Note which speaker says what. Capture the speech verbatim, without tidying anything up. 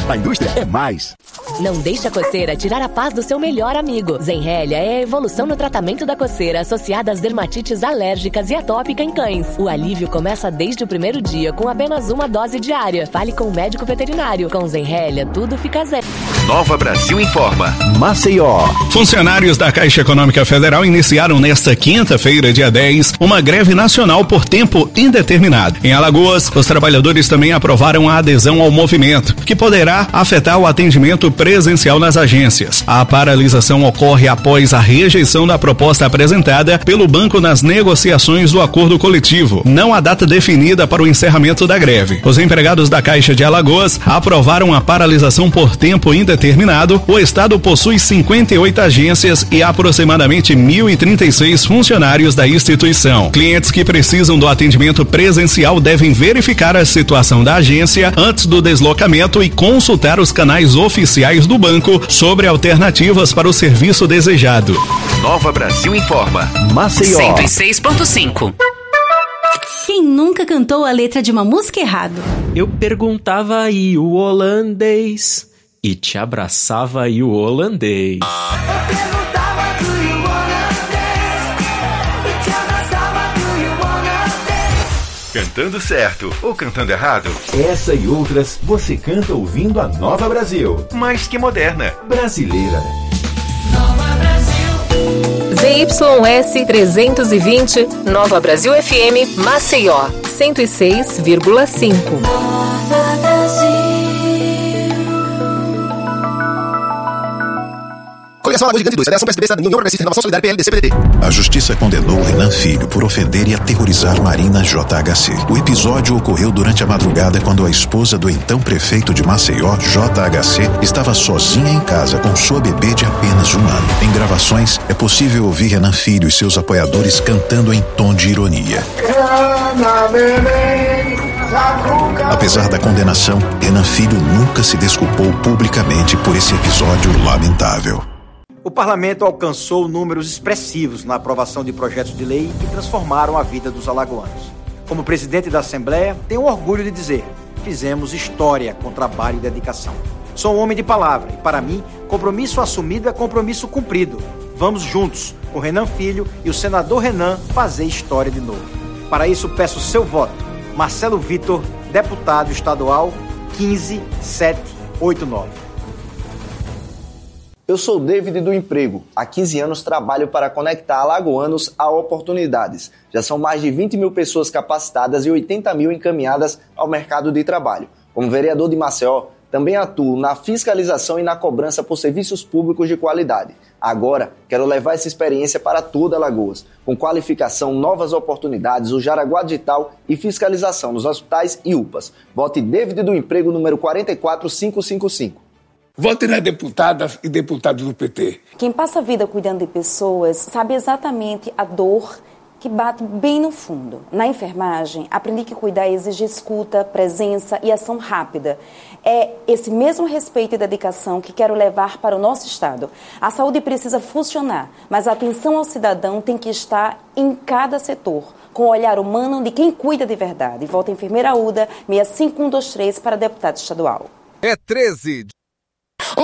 Speaker 1: A indústria é mais.
Speaker 2: Não deixe a coceira tirar a paz do seu melhor amigo. Zenrelia é a evolução no tratamento da coceira associada às dermatites alérgicas e atópica em cães. O alívio começa desde o primeiro dia com apenas uma dose diária. Fale com o médico veterinário. Com Zenrelia, tudo fica zen.
Speaker 3: Nova Brasil informa.
Speaker 4: Maceió. Funcionários da Caixa Econômica Federal iniciaram nesta quinta-feira, dia dez, uma greve nacional por tempo indeterminado. Em Alagoas, os trabalhadores também aprovaram a adesão ao movimento, que poderá afetar o atendimento presencial nas agências. A paralisação ocorre após a rejeição da proposta apresentada pelo banco nas negociações do acordo coletivo. Não há data definida para o encerramento da greve. Os empregados da Caixa de Alagoas aprovaram a paralisação por tempo indeterminado. O estado possui cinquenta e oito agências e aproximadamente mil e trinta e seis funcionários da instituição. Clientes que precisam do atendimento presencial devem verificar a situação da agência antes do deslocamento e consultar os canais oficiais do banco sobre alternativas para o serviço desejado.
Speaker 3: Nova Brasil informa.
Speaker 4: Maceió.
Speaker 5: cento e seis ponto cinco.
Speaker 6: Quem nunca cantou a letra de uma música errado?
Speaker 7: Eu perguntava aí o holandês e te abraçava aí o holandês.
Speaker 8: Eu perguntava do you holandês e te abraçava do you holandês.
Speaker 3: Cantando certo ou cantando errado?
Speaker 9: Essa e outras você canta ouvindo a Nova Brasil.
Speaker 3: Mais que moderna.
Speaker 9: Brasileira.
Speaker 8: Nova Brasil.
Speaker 2: Z Y S trezentos e vinte, Nova Brasil F M, Maceió, cento e seis vírgula cinco.
Speaker 8: Nova Brasil.
Speaker 1: Coligação Alagoas Gigante dois, Federação P S D B, União Progressista, Renovação Solidária, P L D C, P D T.
Speaker 10: A justiça condenou Renan Filho por ofender e aterrorizar Marina J H C. O episódio ocorreu durante a madrugada quando a esposa do então prefeito de Maceió, J H C, estava sozinha em casa com sua bebê de apenas um ano. Em gravações, é possível ouvir Renan Filho e seus apoiadores cantando em tom de ironia. Apesar da condenação, Renan Filho nunca se desculpou publicamente por esse episódio lamentável.
Speaker 11: O parlamento alcançou números expressivos na aprovação de projetos de lei que transformaram a vida dos alagoanos. Como presidente da Assembleia, tenho orgulho de dizer: fizemos história com trabalho e dedicação. Sou um homem de palavra e, para mim, compromisso assumido é compromisso cumprido. Vamos juntos, com Renan Filho e o senador Renan, fazer história de novo. Para isso, peço seu voto. Marcelo Vitor, deputado estadual quinze mil setecentos e oitenta e nove.
Speaker 12: Eu sou David do Emprego. Há quinze anos trabalho para conectar alagoanos a oportunidades. Já são mais de vinte mil pessoas capacitadas e oitenta mil encaminhadas ao mercado de trabalho. Como vereador de Maceió, também atuo na fiscalização e na cobrança por serviços públicos de qualidade. Agora, quero levar essa experiência para toda Alagoas, com qualificação, novas oportunidades, o Jaraguá Digital e fiscalização nos hospitais e U P As. Vote David do Emprego, número quatro quatro cinco cinco cinco.
Speaker 13: Vote nas deputadas e deputados do P T.
Speaker 14: Quem passa a vida cuidando de pessoas sabe exatamente a dor que bate bem no fundo. Na enfermagem, aprendi que cuidar exige escuta, presença e ação rápida. É esse mesmo respeito e dedicação que quero levar para o nosso estado. A saúde precisa funcionar, mas a atenção ao cidadão tem que estar em cada setor, com o olhar humano de quem cuida de verdade. Volta Enfermeira Uda, seis cinco um dois três para deputado estadual.
Speaker 15: É treze